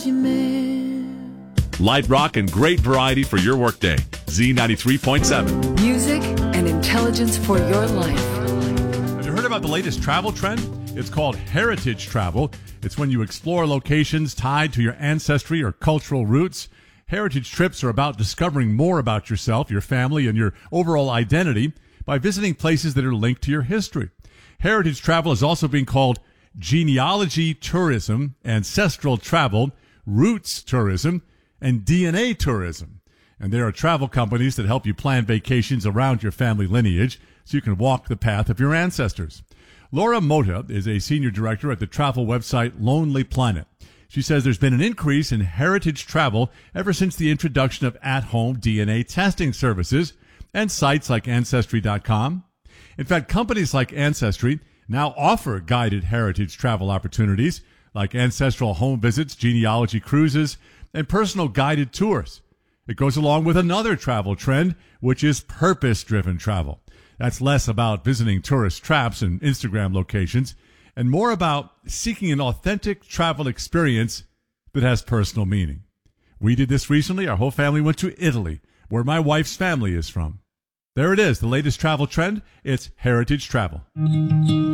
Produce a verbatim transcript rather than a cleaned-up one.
Light rock and great variety for your workday. Z ninety-three point seven. Music and intelligence for your life. Have you heard about the latest travel trend? It's called heritage travel. It's when you explore locations tied to your ancestry or cultural roots. Heritage trips are about discovering more about yourself, your family, and your overall identity by visiting places that are linked to your history. Heritage travel is also being called genealogy tourism, ancestral travel, roots tourism, and D N A tourism. And there are travel companies that help you plan vacations around your family lineage so you can walk the path of your ancestors. Laura Mota is a senior director at the travel website Lonely Planet. She says there's been an increase in heritage travel ever since the introduction of at-home D N A testing services and sites like Ancestry dot com. In fact, companies like Ancestry now offer guided heritage travel opportunities like ancestral home visits, genealogy cruises, and personal guided tours. It goes along with another travel trend, which is purpose-driven travel. That's less about visiting tourist traps and Instagram locations and more about seeking an authentic travel experience that has personal meaning. We did this recently. Our whole family went to Italy, where my wife's family is from. There it is, the latest travel trend. It's heritage travel.